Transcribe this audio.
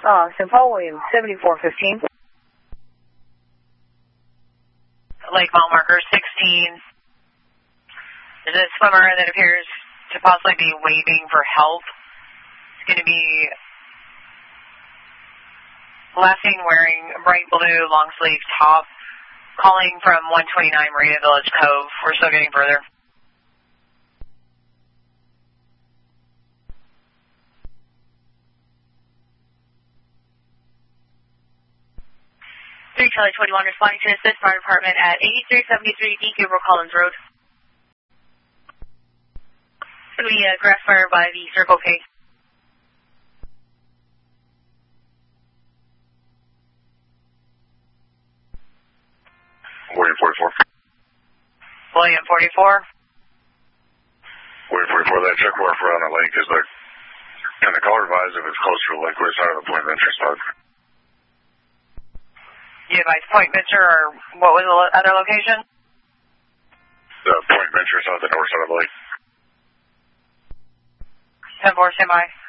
St. Paul Williams, 7415. Lake mile marker 16. There's a swimmer that appears to possibly be waving for help. It's going to be last seen wearing a bright blue long sleeve top, calling from 129 Marina Village Cove. We're still getting further. Charlie 21 responding to assist fire department at 8373 D. Gabriel Collins Road. We grass fire by the Circle K. William 44. William 44. William 44, that check mark around the lake is like, and the color advised if it's closer to the lake, we're side of the point of interest on. You advise Point Venture, or what was the other location? The Point Venture is on the north side of the lake. 10-4, stand by.